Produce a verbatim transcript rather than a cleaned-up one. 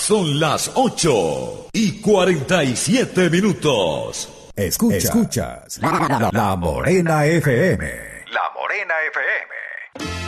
Son las ocho y cuarenta y siete minutos. Escuchas, Escuchas la, la, la Morena F M. La Morena F M.